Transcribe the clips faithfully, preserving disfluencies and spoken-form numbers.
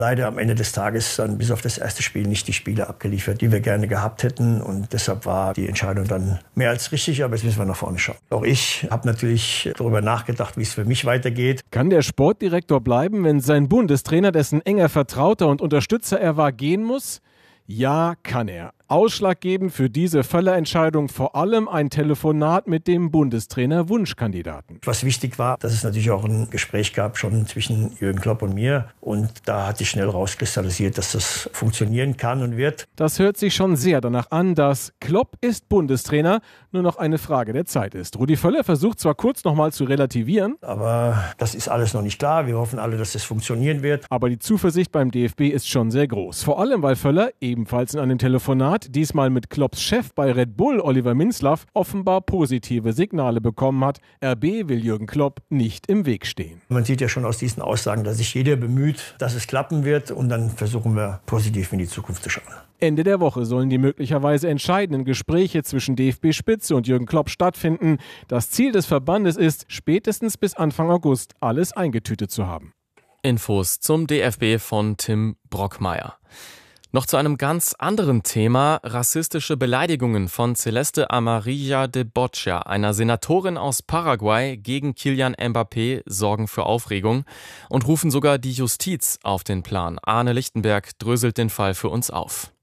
Leider am Ende des Tages dann bis auf das erste Spiel nicht die Spiele abgeliefert, die wir gerne gehabt hätten. Und deshalb war die Entscheidung dann mehr als richtig, aber jetzt müssen wir nach vorne schauen. Auch ich habe natürlich darüber nachgedacht, wie es für mich weitergeht. Kann der Sportdirektor bleiben, wenn sein Bundestrainer, dessen enger Vertrauter und Unterstützer er war, gehen muss? Ja, kann er. Ausschlaggebend für diese Völlerentscheidung vor allem ein Telefonat mit dem Bundestrainer-Wunschkandidaten. Was wichtig war, dass es natürlich auch ein Gespräch gab schon zwischen Jürgen Klopp und mir. Und da hat sich schnell rauskristallisiert, dass das funktionieren kann und wird. Das hört sich schon sehr danach an, dass Klopp ist Bundestrainer, nur noch eine Frage der Zeit ist. Rudi Völler versucht zwar kurz noch mal zu relativieren, aber das ist alles noch nicht klar. Wir hoffen alle, dass das funktionieren wird. Aber die Zuversicht beim D F B ist schon sehr groß. Vor allem, weil Völler ebenfalls in einem Telefonat, diesmal mit Klopps Chef bei Red Bull, Oliver Minzlaff, offenbar positive Signale bekommen hat. R B will Jürgen Klopp nicht im Weg stehen. Man sieht ja schon aus diesen Aussagen, dass sich jeder bemüht, dass es klappen wird. Und dann versuchen wir positiv in die Zukunft zu schauen. Ende der Woche sollen die möglicherweise entscheidenden Gespräche zwischen D F B-Spitze und Jürgen Klopp stattfinden. Das Ziel des Verbandes ist, spätestens bis Anfang August alles eingetütet zu haben. Infos zum D F B von Tim Brockmeier. Noch zu einem ganz anderen Thema: rassistische Beleidigungen von Celeste Amarilla de Boccia, einer Senatorin aus Paraguay, gegen Kylian Mbappé sorgen für Aufregung und rufen sogar die Justiz auf den Plan. Arne Lichtenberg dröselt den Fall für uns auf.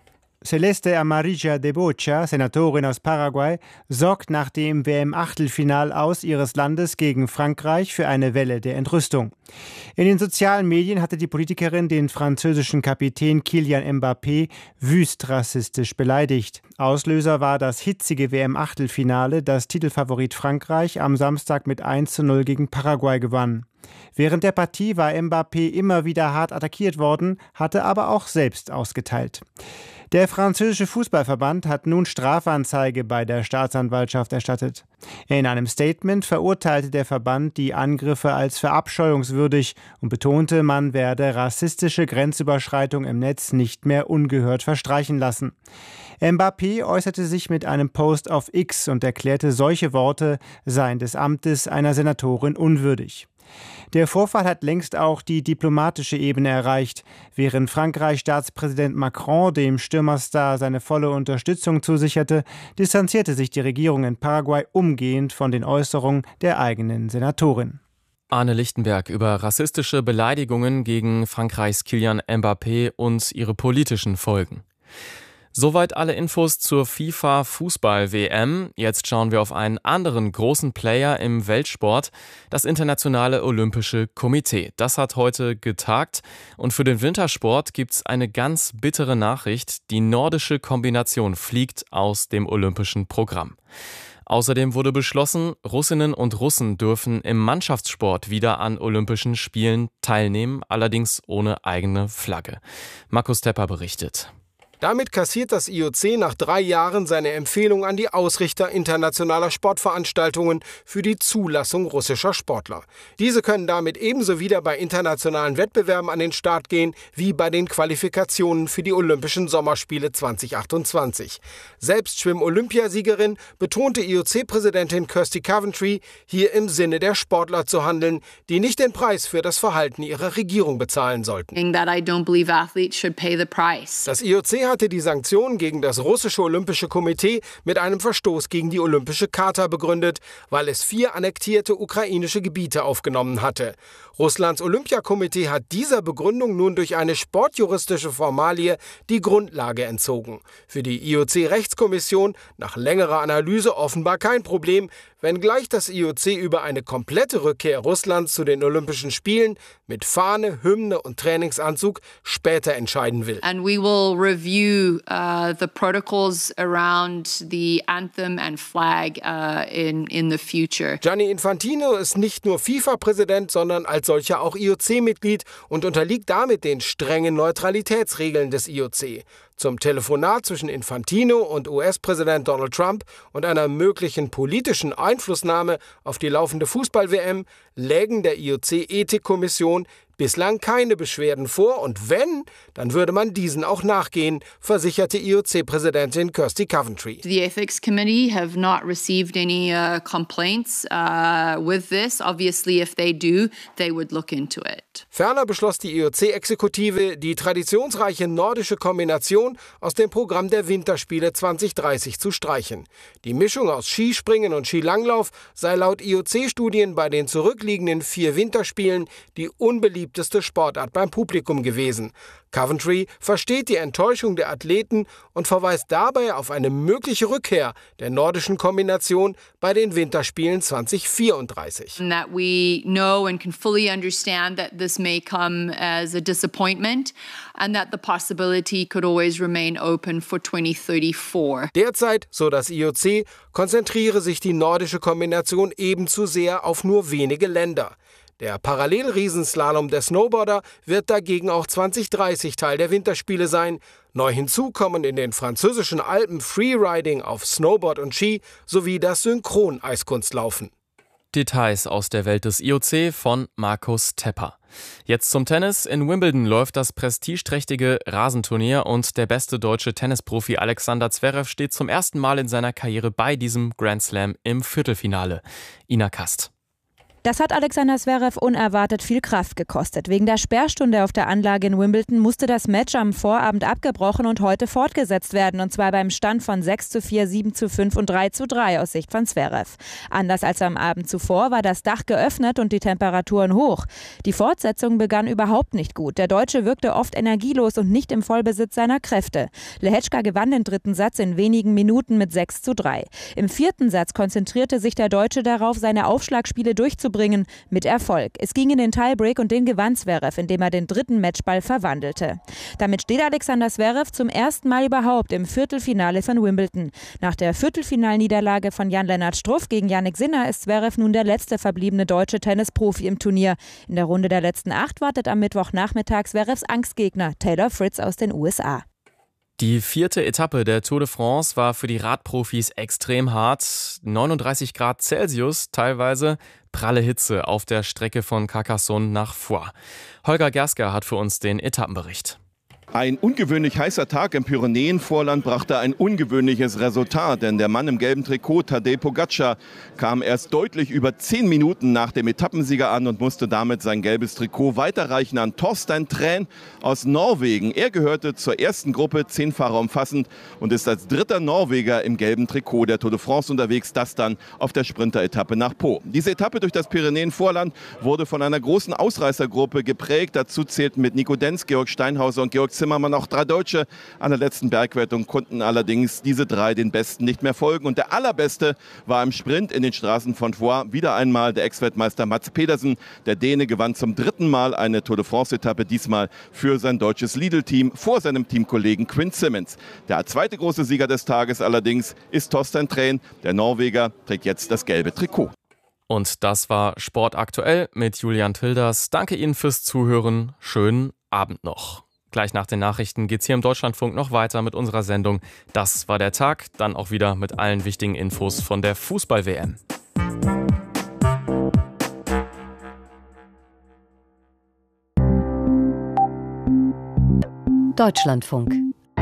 Celeste Amarilla de Boccia, Senatorin aus Paraguay, sorgt nach dem W M-Achtelfinal aus ihres Landes gegen Frankreich für eine Welle der Entrüstung. In den sozialen Medien hatte die Politikerin den französischen Kapitän Kylian Mbappé wüst rassistisch beleidigt. Auslöser war das hitzige W M-Achtelfinale, das Titelfavorit Frankreich am Samstag mit eins zu null gegen Paraguay gewann. Während der Partie war Mbappé immer wieder hart attackiert worden, hatte aber auch selbst ausgeteilt. Der französische Fußballverband hat nun Strafanzeige bei der Staatsanwaltschaft erstattet. In einem Statement verurteilte der Verband die Angriffe als verabscheuungswürdig und betonte, man werde rassistische Grenzüberschreitung im Netz nicht mehr ungehört verstreichen lassen. Mbappé äußerte sich mit einem Post auf X und erklärte, solche Worte seien des Amtes einer Senatorin unwürdig. Der Vorfall hat längst auch die diplomatische Ebene erreicht. Während Frankreichs Staatspräsident Macron dem Stürmerstar seine volle Unterstützung zusicherte, distanzierte sich die Regierung in Paraguay umgehend von den Äußerungen der eigenen Senatorin. Arne Lichtenberg über rassistische Beleidigungen gegen Frankreichs Kylian Mbappé und ihre politischen Folgen. Soweit alle Infos zur FIFA-Fußball-W M. Jetzt schauen wir auf einen anderen großen Player im Weltsport, das Internationale Olympische Komitee. Das hat heute getagt und für den Wintersport gibt's eine ganz bittere Nachricht. Die nordische Kombination fliegt aus dem olympischen Programm. Außerdem wurde beschlossen, Russinnen und Russen dürfen im Mannschaftssport wieder an Olympischen Spielen teilnehmen, allerdings ohne eigene Flagge. Markus Tepper berichtet. Damit kassiert das I O C nach drei Jahren seine Empfehlung an die Ausrichter internationaler Sportveranstaltungen für die Zulassung russischer Sportler. Diese können damit ebenso wieder bei internationalen Wettbewerben an den Start gehen, wie bei den Qualifikationen für die Olympischen Sommerspiele zwanzig achtundzwanzig. Selbst Schwimm-Olympiasiegerin betonte I O C-Präsidentin Kirsty Coventry, hier im Sinne der Sportler zu handeln, die nicht den Preis für das Verhalten ihrer Regierung bezahlen sollten. Das I O C hatte die Sanktionen gegen das russische Olympische Komitee mit einem Verstoß gegen die Olympische Charta begründet, weil es vier annektierte ukrainische Gebiete aufgenommen hatte. Russlands Olympiakomitee hat dieser Begründung nun durch eine sportjuristische Formalie die Grundlage entzogen. Für die I O C-Rechtskommission nach längerer Analyse offenbar kein Problem, wenngleich das I O C über eine komplette Rückkehr Russlands zu den Olympischen Spielen mit Fahne, Hymne und Trainingsanzug später entscheiden will. And we will review uh, the protocols around the anthem and flag uh, in in the future. Gianni Infantino ist nicht nur FIFA-Präsident, sondern als solcher auch I O C-Mitglied und unterliegt damit den strengen Neutralitätsregeln des I O C. Zum Telefonat zwischen Infantino und U S-Präsident Donald Trump und einer möglichen politischen Einflussnahme auf die laufende Fußball-W M lägen der I O C-Ethikkommission bislang keine Beschwerden vor und wenn, dann würde man diesen auch nachgehen, versicherte I O C-Präsidentin Kirsty Coventry. The Ethics Committee have not received any uh, complaints uh, with this. Obviously, if they do, they would look into it. announced. Ferner beschloss die I O C-Exekutive, die traditionsreiche nordische Kombination aus dem Programm der Winterspiele zwanzig dreißig zu streichen. Die Mischung aus Skispringen und Skilanglauf sei laut I O C-Studien bei den zurückliegenden vier Winterspielen die unbeliebteste Sportart beim Publikum gewesen. Coventry versteht die Enttäuschung der Athleten und verweist dabei auf eine mögliche Rückkehr der nordischen Kombination bei den Winterspielen zwanzig vierunddreißig. And that we know and can fully understand that this may come as a disappointment and that the possibility could always remain open for twenty thirty-four. Derzeit, so das I O C, konzentriere sich die nordische Kombination eben zu sehr auf nur wenige Länder. Der Parallelriesenslalom der Snowboarder wird dagegen auch zwanzig dreißig Teil der Winterspiele sein. Neu hinzu kommen in den französischen Alpen Freeriding auf Snowboard und Ski sowie das Synchron-Eiskunstlaufen. Details aus der Welt des I O C von Markus Tepper. Jetzt zum Tennis. In Wimbledon läuft das prestigeträchtige Rasenturnier und der beste deutsche Tennisprofi Alexander Zverev steht zum ersten Mal in seiner Karriere bei diesem Grand Slam im Viertelfinale. Ina Kast. Das hat Alexander Zverev unerwartet viel Kraft gekostet. Wegen der Sperrstunde auf der Anlage in Wimbledon musste das Match am Vorabend abgebrochen und heute fortgesetzt werden. Und zwar beim Stand von sechs zu vier, sieben zu fünf und drei zu drei aus Sicht von Zverev. Anders als am Abend zuvor war das Dach geöffnet und die Temperaturen hoch. Die Fortsetzung begann überhaupt nicht gut. Der Deutsche wirkte oft energielos und nicht im Vollbesitz seiner Kräfte. Lehečka gewann den dritten Satz in wenigen Minuten mit sechs zu drei. Im vierten Satz konzentrierte sich der Deutsche darauf, seine Aufschlagspiele durchzubringen. Mit Erfolg. Es ging in den Tiebreak und den gewann Zverev, indem er den dritten Matchball verwandelte. Damit steht Alexander Zverev zum ersten Mal überhaupt im Viertelfinale von Wimbledon. Nach der Viertelfinalniederlage von Jan-Lennart Struff gegen Jannik Sinner ist Zverev nun der letzte verbliebene deutsche Tennisprofi im Turnier. In der Runde der letzten acht wartet am Mittwochnachmittag Zverevs Angstgegner Taylor Fritz aus den U S A. Die vierte Etappe der Tour de France war für die Radprofis extrem hart. neununddreißig Grad Celsius teilweise, pralle Hitze auf der Strecke von Carcassonne nach Foix. Holger Gersker hat für uns den Etappenbericht. Ein ungewöhnlich heißer Tag im Pyrenäenvorland brachte ein ungewöhnliches Resultat, denn der Mann im gelben Trikot, Tadej Pogačar, kam erst deutlich über zehn Minuten nach dem Etappensieger an und musste damit sein gelbes Trikot weiterreichen an Torstein Træn aus Norwegen. Er gehörte zur ersten Gruppe, zehn Fahrer umfassend, und ist als dritter Norweger im gelben Trikot der Tour de France unterwegs, das dann auf der Sprinteretappe nach Pau. Diese Etappe durch das Pyrenäenvorland wurde von einer großen Ausreißergruppe geprägt. Dazu zählten mit Nico Denz, Georg Steinhauser und Georg Zimmermann auch drei Deutsche. An der letzten Bergwertung konnten allerdings diese drei den Besten nicht mehr folgen. Und der Allerbeste war im Sprint in den Straßen von Foix wieder einmal der Ex-Weltmeister Mats Pedersen. Der Däne gewann zum dritten Mal eine Tour de France-Etappe, diesmal für sein deutsches Lidl-Team vor seinem Teamkollegen Quinn Simmons. Der zweite große Sieger des Tages allerdings ist Torstein Træn. Der Norweger trägt jetzt das gelbe Trikot. Und das war Sport aktuell mit Julian Tilders. Danke Ihnen fürs Zuhören. Schönen Abend noch. Gleich nach den Nachrichten geht's hier im Deutschlandfunk noch weiter mit unserer Sendung. Das war der Tag, dann auch wieder mit allen wichtigen Infos von der Fußball-W M. Deutschlandfunk.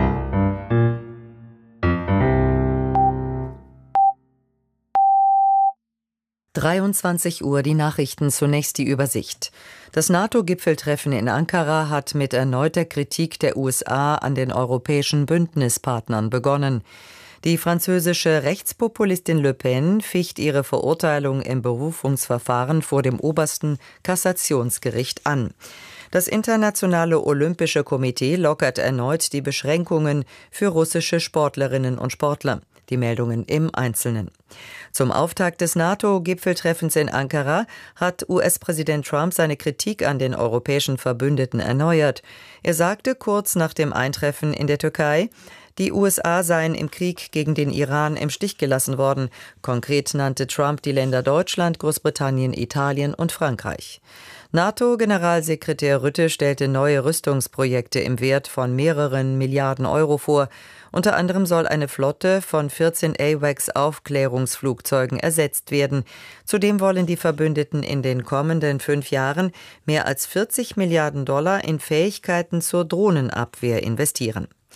dreiundzwanzig Uhr, die Nachrichten, zunächst die Übersicht. Das NATO-Gipfeltreffen in Ankara hat mit erneuter Kritik der U S A an den europäischen Bündnispartnern begonnen. Die französische Rechtspopulistin Le Pen ficht ihre Verurteilung im Berufungsverfahren vor dem obersten Kassationsgericht an. Das Internationale Olympische Komitee lockert erneut die Beschränkungen für russische Sportlerinnen und Sportler. Die Meldungen im Einzelnen. Zum Auftakt des NATO-Gipfeltreffens in Ankara hat U S-Präsident Trump seine Kritik an den europäischen Verbündeten erneuert. Er sagte kurz nach dem Eintreffen in der Türkei, die U S A seien im Krieg gegen den Iran im Stich gelassen worden. Konkret nannte Trump die Länder Deutschland, Großbritannien, Italien und Frankreich. NATO-Generalsekretär Rutte stellte neue Rüstungsprojekte im Wert von mehreren Milliarden Euro vor. Unter anderem soll eine Flotte von vierzehn AWACS-Aufklärungsflugzeugen ersetzt werden. Zudem wollen die Verbündeten in den kommenden fünf Jahren mehr als vierzig Milliarden Dollar in Fähigkeiten zur Drohnenabwehr investieren.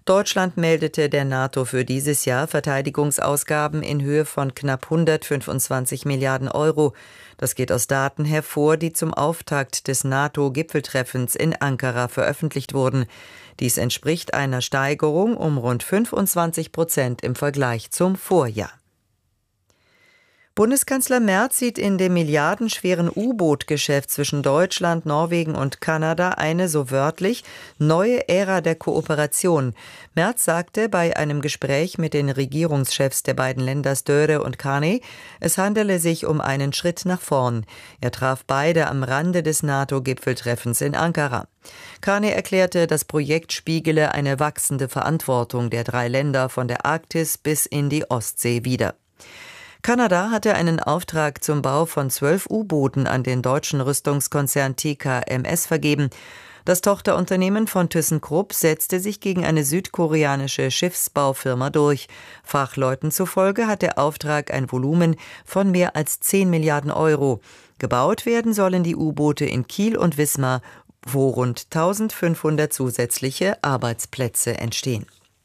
Deutschland meldete der NATO für dieses Jahr Verteidigungsausgaben in Höhe von knapp hundertfünfundzwanzig Milliarden Euro. Das geht aus Daten hervor, die zum Auftakt des NATO-Gipfeltreffens in Ankara veröffentlicht wurden. Dies entspricht einer Steigerung um rund fünfundzwanzig Prozent im Vergleich zum Vorjahr. Bundeskanzler Merz sieht in dem milliardenschweren U-Boot-Geschäft zwischen Deutschland, Norwegen und Kanada eine, so wörtlich, neue Ära der Kooperation. Merz sagte bei einem Gespräch mit den Regierungschefs der beiden Länder Störe und Carney, es handele sich um einen Schritt nach vorn. Er traf beide am Rande des NATO-Gipfeltreffens in Ankara. Carney erklärte, das Projekt spiegele eine wachsende Verantwortung der drei Länder von der Arktis bis in die Ostsee wider. Kanada hatte einen Auftrag zum Bau von zwölf U-Booten an den deutschen Rüstungskonzern T K M S vergeben. Das Tochterunternehmen von ThyssenKrupp setzte sich gegen eine südkoreanische Schiffsbaufirma durch. Fachleuten zufolge hat der Auftrag ein Volumen von mehr als zehn Milliarden Euro. Gebaut werden sollen die U-Boote in Kiel und Wismar, wo rund eintausendfünfhundert zusätzliche Arbeitsplätze entstehen.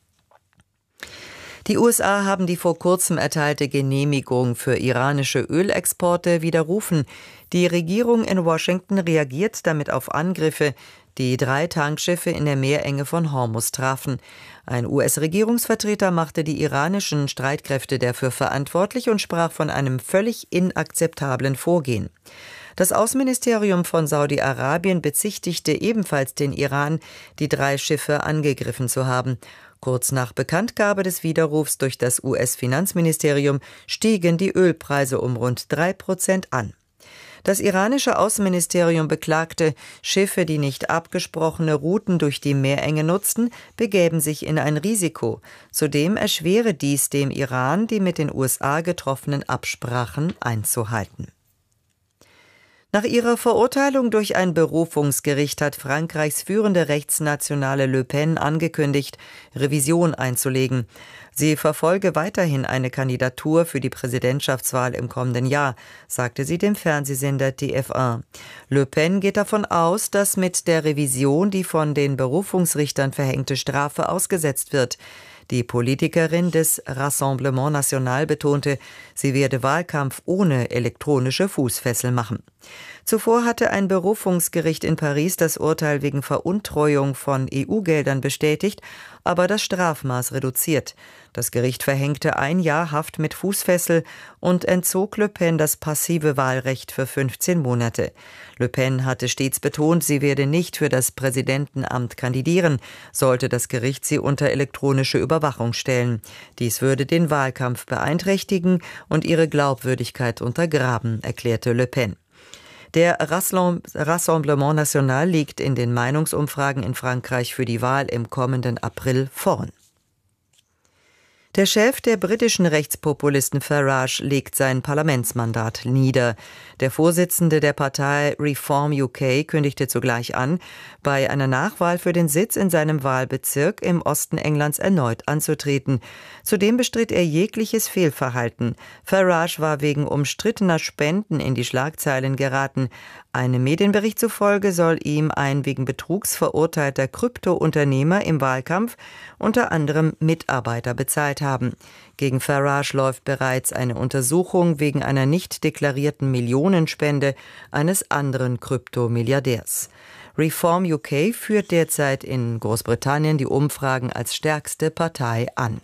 Die U S A haben die vor kurzem erteilte Genehmigung für iranische Ölexporte widerrufen. Die Regierung in Washington reagiert damit auf Angriffe, die drei Tankschiffe in der Meerenge von Hormuz trafen. Ein U S-Regierungsvertreter machte die iranischen Streitkräfte dafür verantwortlich und sprach von einem völlig inakzeptablen Vorgehen. Das Außenministerium von Saudi-Arabien bezichtigte ebenfalls den Iran, die drei Schiffe angegriffen zu haben. Kurz nach Bekanntgabe des Widerrufs durch das U S-Finanzministerium stiegen die Ölpreise um rund drei Prozent an. Das iranische Außenministerium beklagte, Schiffe, die nicht abgesprochene Routen durch die Meerenge nutzten, begäben sich in ein Risiko. Zudem erschwere dies dem Iran, die mit den U S A getroffenen Absprachen einzuhalten. Nach ihrer Verurteilung durch ein Berufungsgericht hat Frankreichs führende Rechtsnationale Le Pen angekündigt, Revision einzulegen. Sie verfolge weiterhin eine Kandidatur für die Präsidentschaftswahl im kommenden Jahr, sagte sie dem Fernsehsender T F eins. Le Pen geht davon aus, dass mit der Revision die von den Berufungsrichtern verhängte Strafe ausgesetzt wird. Die Politikerin des Rassemblement National betonte, sie werde Wahlkampf ohne elektronische Fußfessel machen. Zuvor hatte ein Berufungsgericht in Paris das Urteil wegen Veruntreuung von E U-Geldern bestätigt, aber das Strafmaß reduziert. Das Gericht verhängte ein Jahr Haft mit Fußfessel und entzog Le Pen das passive Wahlrecht für fünfzehn Monate. Le Pen hatte stets betont, sie werde nicht für das Präsidentenamt kandidieren, sollte das Gericht sie unter elektronische Überwachung stellen. Dies würde den Wahlkampf beeinträchtigen und ihre Glaubwürdigkeit untergraben, erklärte Le Pen. Der Rassemblement National liegt in den Meinungsumfragen in Frankreich für die Wahl im kommenden April vorn. Der Chef der britischen Rechtspopulisten Farage legt sein Parlamentsmandat nieder. Der Vorsitzende der Partei Reform U K kündigte zugleich an, bei einer Nachwahl für den Sitz in seinem Wahlbezirk im Osten Englands erneut anzutreten. Zudem bestritt er jegliches Fehlverhalten. Farage war wegen umstrittener Spenden in die Schlagzeilen geraten. Einem Medienbericht zufolge soll ihm ein wegen Betrugs verurteilter Kryptounternehmer im Wahlkampf unter anderem Mitarbeiter bezahlt haben. Gegen Farage läuft bereits eine Untersuchung wegen einer nicht deklarierten Millionenspende eines anderen Kryptomilliardärs. Reform U K führt derzeit in Großbritannien die Umfragen als stärkste Partei an.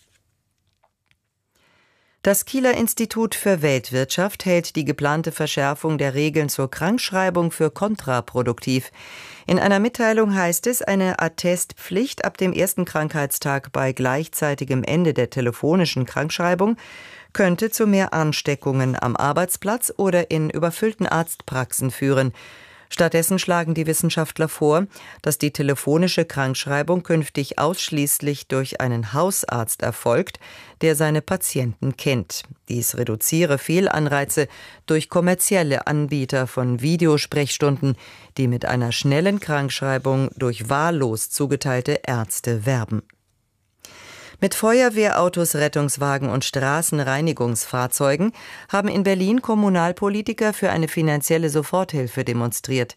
Das Kieler Institut für Weltwirtschaft hält die geplante Verschärfung der Regeln zur Krankschreibung für kontraproduktiv. In einer Mitteilung heißt es, eine Attestpflicht ab dem ersten Krankheitstag bei gleichzeitigem Ende der telefonischen Krankschreibung könnte zu mehr Ansteckungen am Arbeitsplatz oder in überfüllten Arztpraxen führen. Stattdessen schlagen die Wissenschaftler vor, dass die telefonische Krankschreibung künftig ausschließlich durch einen Hausarzt erfolgt, der seine Patienten kennt. Dies reduziere Fehlanreize durch kommerzielle Anbieter von Videosprechstunden, die mit einer schnellen Krankschreibung durch wahllos zugeteilte Ärzte werben. Mit Feuerwehrautos, Rettungswagen und Straßenreinigungsfahrzeugen haben in Berlin Kommunalpolitiker für eine finanzielle Soforthilfe demonstriert.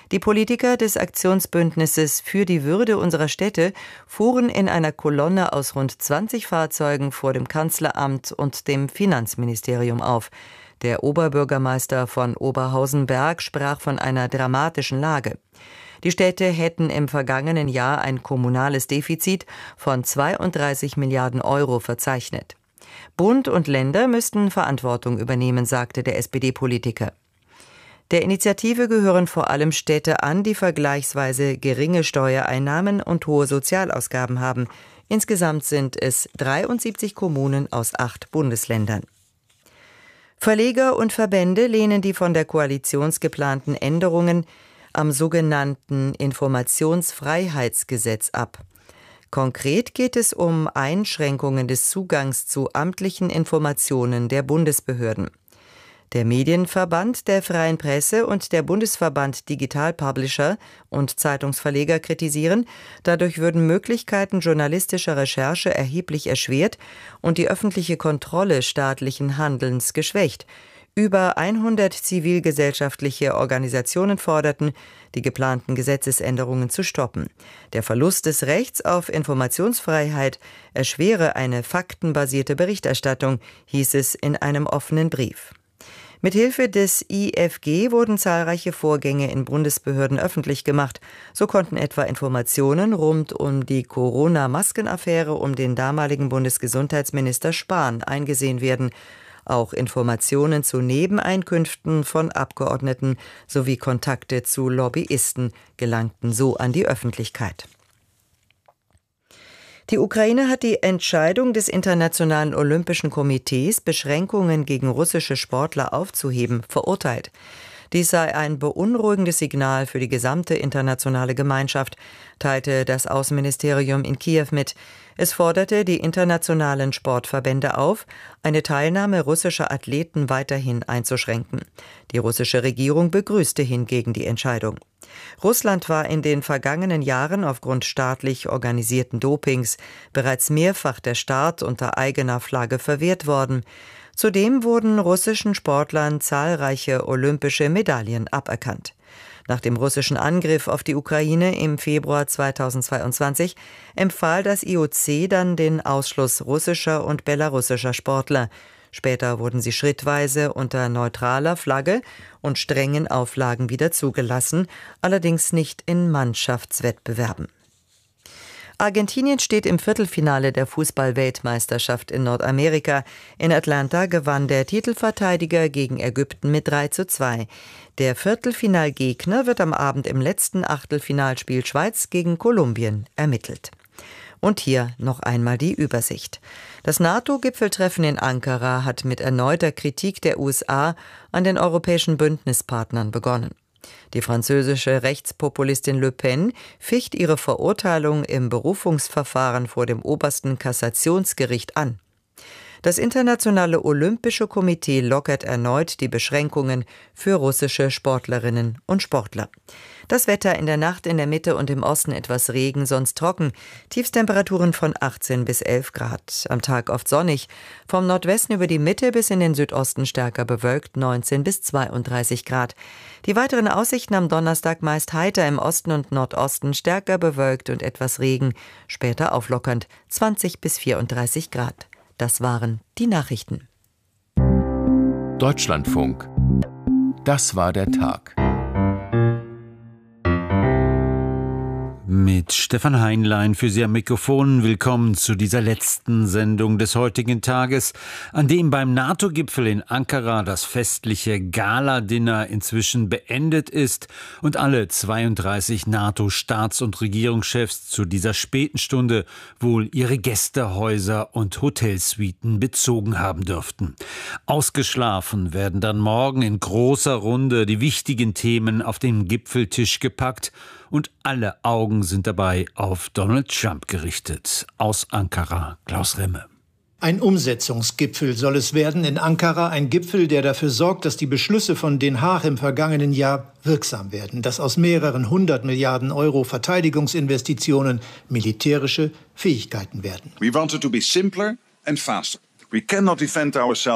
Die Politiker des Aktionsbündnisses für die Würde unserer Städte fuhren in einer Kolonne aus rund zwanzig Fahrzeugen vor dem Kanzleramt und dem Finanzministerium auf. Der Oberbürgermeister von Oberhausenberg sprach von einer dramatischen Lage. Die Städte hätten im vergangenen Jahr ein kommunales Defizit von zweiunddreißig Milliarden Euro verzeichnet. Bund und Länder müssten Verantwortung übernehmen, sagte der S P D-Politiker. Der Initiative gehören vor allem Städte an, die vergleichsweise geringe Steuereinnahmen und hohe Sozialausgaben haben. Insgesamt sind es dreiundsiebzig Kommunen aus acht Bundesländern. Verleger und Verbände lehnen die von der Koalition geplanten Änderungen am sogenannten Informationsfreiheitsgesetz ab. Konkret geht es um Einschränkungen des Zugangs zu amtlichen Informationen der Bundesbehörden. Der Medienverband der Freien Presse und der Bundesverband Digital Publisher und Zeitungsverleger kritisieren, dadurch würden Möglichkeiten journalistischer Recherche erheblich erschwert und die öffentliche Kontrolle staatlichen Handelns geschwächt. Über hundert zivilgesellschaftliche Organisationen forderten, die geplanten Gesetzesänderungen zu stoppen. Der Verlust des Rechts auf Informationsfreiheit erschwere eine faktenbasierte Berichterstattung, hieß es in einem offenen Brief. Mithilfe des I F G wurden zahlreiche Vorgänge in Bundesbehörden öffentlich gemacht. So konnten etwa Informationen rund um die Corona-Maskenaffäre um den damaligen Bundesgesundheitsminister Spahn eingesehen werden. Auch Informationen zu Nebeneinkünften von Abgeordneten sowie Kontakte zu Lobbyisten gelangten so an die Öffentlichkeit. Die Ukraine hat die Entscheidung des Internationalen Olympischen Komitees, Beschränkungen gegen russische Sportler aufzuheben, verurteilt. Dies sei ein beunruhigendes Signal für die gesamte internationale Gemeinschaft, teilte das Außenministerium in Kiew mit. Es forderte die internationalen Sportverbände auf, eine Teilnahme russischer Athleten weiterhin einzuschränken. Die russische Regierung begrüßte hingegen die Entscheidung. Russland war in den vergangenen Jahren aufgrund staatlich organisierten Dopings bereits mehrfach der Start unter eigener Flagge verwehrt worden. Zudem wurden russischen Sportlern zahlreiche olympische Medaillen aberkannt. Nach dem russischen Angriff auf die Ukraine im Februar zweitausendzweiundzwanzig empfahl das I O C dann den Ausschluss russischer und belarussischer Sportler. Später wurden sie schrittweise unter neutraler Flagge und strengen Auflagen wieder zugelassen, allerdings nicht in Mannschaftswettbewerben. Argentinien steht im Viertelfinale der Fußball-Weltmeisterschaft in Nordamerika. In Atlanta gewann der Titelverteidiger gegen Ägypten mit drei zu zwei. Der Viertelfinalgegner wird am Abend im letzten Achtelfinalspiel Schweiz gegen Kolumbien ermittelt. Und hier noch einmal die Übersicht. Das NATO-Gipfeltreffen in Ankara hat mit erneuter Kritik der U S A an den europäischen Bündnispartnern begonnen. Die französische Rechtspopulistin Le Pen ficht ihre Verurteilung im Berufungsverfahren vor dem obersten Kassationsgericht an. Das Internationale Olympische Komitee lockert erneut die Beschränkungen für russische Sportlerinnen und Sportler. Das Wetter in der Nacht in der Mitte und im Osten etwas Regen, sonst trocken. Tiefstemperaturen von achtzehn bis elf Grad. Am Tag oft sonnig. Vom Nordwesten über die Mitte bis in den Südosten stärker bewölkt, neunzehn bis zweiunddreißig Grad. Die weiteren Aussichten am Donnerstag meist heiter, im Osten und Nordosten stärker bewölkt und etwas Regen. Später auflockernd, zwanzig bis vierunddreißig Grad. Das waren die Nachrichten. Deutschlandfunk. Das war der Tag. Mit Stefan Heinlein für Sie am Mikrofon. Willkommen zu dieser letzten Sendung des heutigen Tages, an dem beim NATO-Gipfel in Ankara das festliche Gala-Dinner inzwischen beendet ist und alle zweiunddreißig NATO-Staats- und Regierungschefs zu dieser späten Stunde wohl ihre Gästehäuser und Hotelsuiten bezogen haben dürften. Ausgeschlafen werden dann morgen in großer Runde die wichtigen Themen auf den Gipfeltisch gepackt und alle Augen sind dabei auf Donald Trump gerichtet. Aus Ankara, Klaus Remme. Ein Umsetzungsgipfel soll es werden in Ankara, ein Gipfel, der dafür sorgt, dass die Beschlüsse von Den Haag im vergangenen Jahr wirksam werden, dass aus mehreren hundert Milliarden Euro Verteidigungsinvestitionen militärische Fähigkeiten werden. We wanted to be simpler and faster. We cannot defend ourselves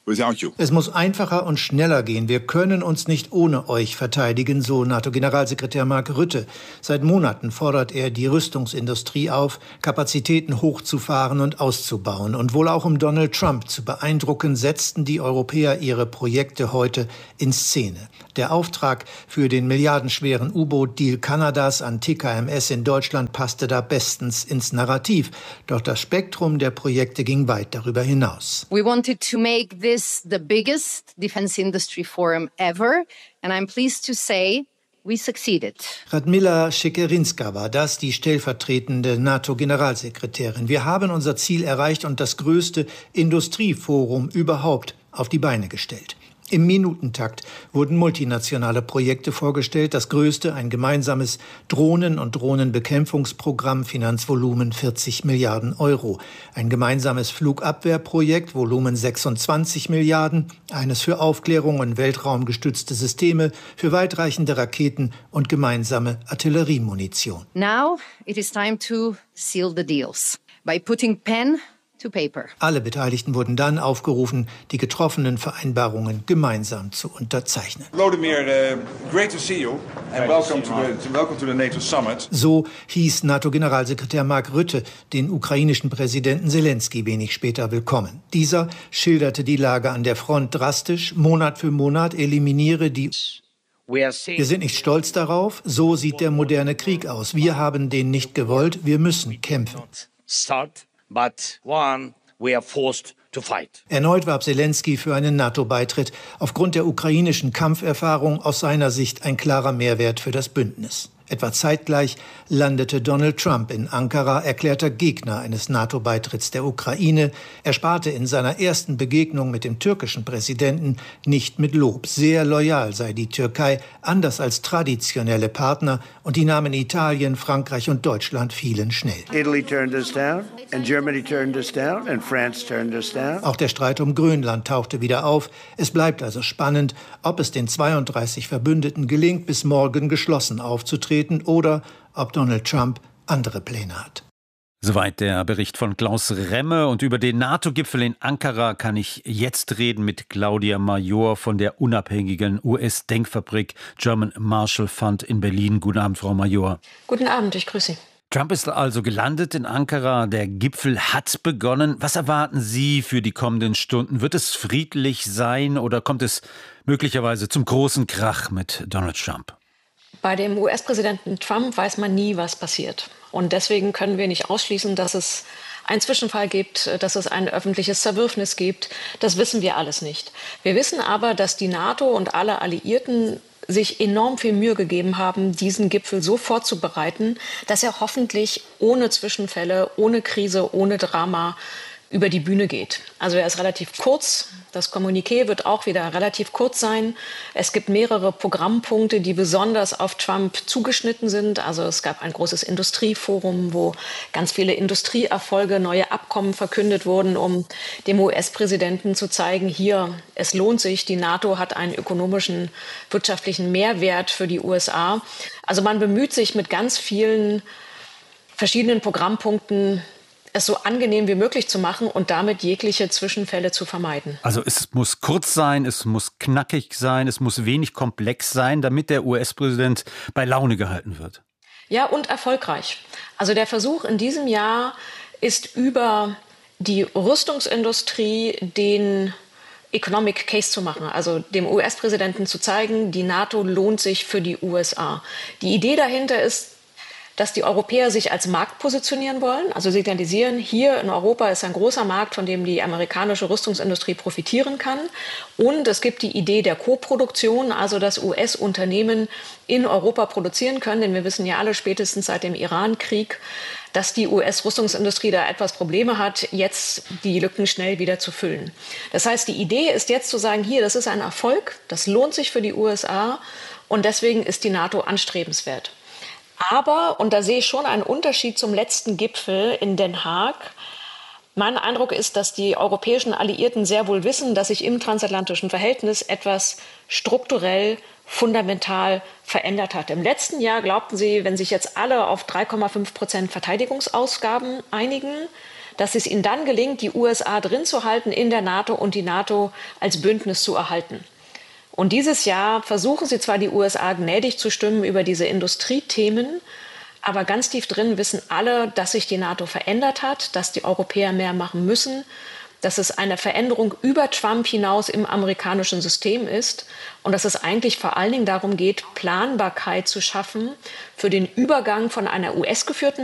Es muss einfacher und schneller gehen. Wir können uns nicht ohne euch verteidigen, so NATO-Generalsekretär Mark Rutte. Seit Monaten fordert er die Rüstungsindustrie auf, Kapazitäten hochzufahren und auszubauen. Und wohl auch um Donald Trump zu beeindrucken, setzten die Europäer ihre Projekte heute in Szene. Der Auftrag für den milliardenschweren U-Boot-Deal Kanadas an T K M S in Deutschland passte da bestens ins Narrativ. Doch das Spektrum der Projekte ging weit darüber hinaus. We wanted to make this the biggest defense industry forum ever, and I'm pleased to say we succeeded. Radmila Šekerinska war das, die stellvertretende NATO-Generalsekretärin. Wir haben unser Ziel erreicht und das größte Industrieforum überhaupt auf die Beine gestellt. Im Minutentakt wurden multinationale Projekte vorgestellt. Das größte, ein gemeinsames Drohnen- und Drohnenbekämpfungsprogramm, Finanzvolumen vierzig Milliarden Euro. Ein gemeinsames Flugabwehrprojekt, Volumen sechsundzwanzig Milliarden. Eines für Aufklärung und weltraumgestützte Systeme, für weitreichende Raketen und gemeinsame Artilleriemunition. Now it is time to seal the deals by putting pen to paper. Alle Beteiligten wurden dann aufgerufen, die getroffenen Vereinbarungen gemeinsam zu unterzeichnen. Volodymyr, uh, great to see you and welcome to the, welcome to the NATO Summit. So hieß NATO-Generalsekretär Mark Rutte den ukrainischen Präsidenten Selenskyj wenig später willkommen. Dieser schilderte die Lage an der Front drastisch, Monat für Monat eliminiere die. Wir sind nicht stolz darauf, so sieht der moderne Krieg aus. Wir haben den nicht gewollt, wir müssen kämpfen. But one, we are forced to fight. Erneut warb Selenskyj für einen NATO-Beitritt. Aufgrund der ukrainischen Kampferfahrung aus seiner Sicht ein klarer Mehrwert für das Bündnis. Etwa zeitgleich landete Donald Trump in Ankara, erklärter Gegner eines NATO-Beitritts der Ukraine. Er sparte in seiner ersten Begegnung mit dem türkischen Präsidenten nicht mit Lob. Sehr loyal sei die Türkei, anders als traditionelle Partner. Und die Namen Italien, Frankreich und Deutschland fielen schnell. Italy turned us down and Germany turned us down and France turned us down. Auch der Streit um Grönland tauchte wieder auf. Es bleibt also spannend, ob es den zweiunddreißig Verbündeten gelingt, bis morgen geschlossen aufzutreten, oder ob Donald Trump andere Pläne hat. Soweit der Bericht von Klaus Remme. Und über den NATO-Gipfel in Ankara kann ich jetzt reden mit Claudia Major von der unabhängigen U S-Denkfabrik German Marshall Fund in Berlin. Guten Abend, Frau Major. Guten Abend, ich grüße Sie. Trump ist also gelandet in Ankara. Der Gipfel hat begonnen. Was erwarten Sie für die kommenden Stunden? Wird es friedlich sein oder kommt es möglicherweise zum großen Krach mit Donald Trump? Bei dem U S-Präsidenten Trump weiß man nie, was passiert. Und deswegen können wir nicht ausschließen, dass es einen Zwischenfall gibt, dass es ein öffentliches Zerwürfnis gibt. Das wissen wir alles nicht. Wir wissen aber, dass die NATO und alle Alliierten sich enorm viel Mühe gegeben haben, diesen Gipfel so vorzubereiten, dass er hoffentlich ohne Zwischenfälle, ohne Krise, ohne Drama über die Bühne geht. Also er ist relativ kurz. Das Kommuniqué wird auch wieder relativ kurz sein. Es gibt mehrere Programmpunkte, die besonders auf Trump zugeschnitten sind. Also es gab ein großes Industrieforum, wo ganz viele Industrieerfolge, neue Abkommen verkündet wurden, um dem U S-Präsidenten zu zeigen, hier, es lohnt sich, die NATO hat einen ökonomischen, wirtschaftlichen Mehrwert für die U S A. Also man bemüht sich mit ganz vielen verschiedenen Programmpunkten, es so angenehm wie möglich zu machen und damit jegliche Zwischenfälle zu vermeiden. Also es muss kurz sein, es muss knackig sein, es muss wenig komplex sein, damit der U S-Präsident bei Laune gehalten wird. Ja, und erfolgreich. Also der Versuch in diesem Jahr ist über die Rüstungsindustrie den Economic Case zu machen, also dem U S-Präsidenten zu zeigen, die NATO lohnt sich für die U S A. Die Idee dahinter ist, dass die Europäer sich als Markt positionieren wollen, also signalisieren, hier in Europa ist ein großer Markt, von dem die amerikanische Rüstungsindustrie profitieren kann. Und es gibt die Idee der Koproduktion, also dass U S-Unternehmen in Europa produzieren können. Denn wir wissen ja alle spätestens seit dem Iran-Krieg, dass die U S-Rüstungsindustrie da etwas Probleme hat, jetzt die Lücken schnell wieder zu füllen. Das heißt, die Idee ist jetzt zu sagen, hier, das ist ein Erfolg, das lohnt sich für die U S A und deswegen ist die NATO anstrebenswert. Aber, und da sehe ich schon einen Unterschied zum letzten Gipfel in Den Haag, mein Eindruck ist, dass die europäischen Alliierten sehr wohl wissen, dass sich im transatlantischen Verhältnis etwas strukturell, fundamental verändert hat. Im letzten Jahr glaubten sie, wenn sich jetzt alle auf drei Komma fünf Prozent Verteidigungsausgaben einigen, dass es ihnen dann gelingt, die U S A drin zu halten in der NATO und die NATO als Bündnis zu erhalten. Und dieses Jahr versuchen sie zwar, die U S A gnädig zu stimmen über diese Industriethemen, aber ganz tief drin wissen alle, dass sich die NATO verändert hat, dass die Europäer mehr machen müssen, dass es eine Veränderung über Trump hinaus im amerikanischen System ist und dass es eigentlich vor allen Dingen darum geht, Planbarkeit zu schaffen für den Übergang von einer U S-geführten